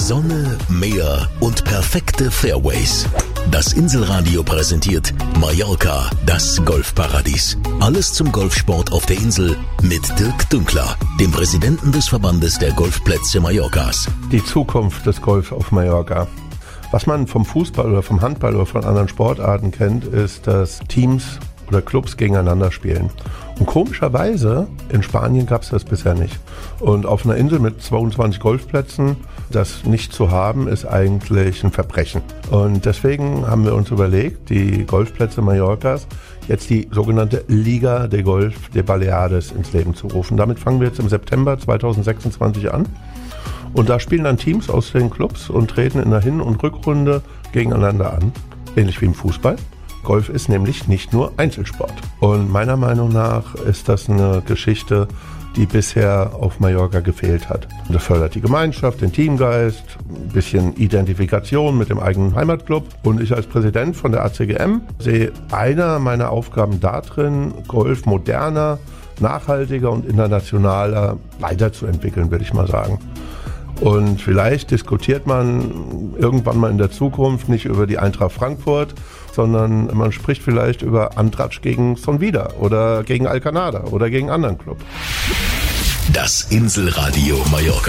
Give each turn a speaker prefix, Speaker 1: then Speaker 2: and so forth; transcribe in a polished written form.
Speaker 1: Sonne, Meer und perfekte Fairways. Das Inselradio präsentiert Mallorca, das Golfparadies. Alles zum Golfsport auf der Insel mit Dirk Dünkler, dem Präsidenten des Verbandes der Golfplätze Mallorcas.
Speaker 2: Die Zukunft des Golf auf Mallorca. Was man vom Fußball oder vom Handball oder von anderen Sportarten kennt, ist, dass Teams oder Clubs gegeneinander spielen. Und komischerweise, in Spanien gab es das bisher nicht. Und auf einer Insel mit 22 Golfplätzen, das nicht zu haben, ist eigentlich ein Verbrechen. Und deswegen haben wir uns überlegt, die Golfplätze Mallorcas, jetzt die sogenannte Liga de Golf de Baleares ins Leben zu rufen. Damit fangen wir jetzt im September 2026 an. Und da spielen dann Teams aus den Clubs und treten in der Hin- und Rückrunde gegeneinander an. Ähnlich wie im Fußball. Golf ist nämlich nicht nur Einzelsport. Und meiner Meinung nach ist das eine Geschichte, die bisher auf Mallorca gefehlt hat. Das fördert die Gemeinschaft, den Teamgeist, ein bisschen Identifikation mit dem eigenen Heimatclub. Und ich als Präsident von der ACGM sehe einer meiner Aufgaben darin, Golf moderner, nachhaltiger und internationaler weiterzuentwickeln, würde ich mal sagen. Und vielleicht diskutiert man irgendwann mal in der Zukunft nicht über die Eintracht Frankfurt, sondern man spricht vielleicht über Andratsch gegen Sonvida oder gegen Alcanada oder gegen einen anderen Club.
Speaker 1: Das Inselradio Mallorca.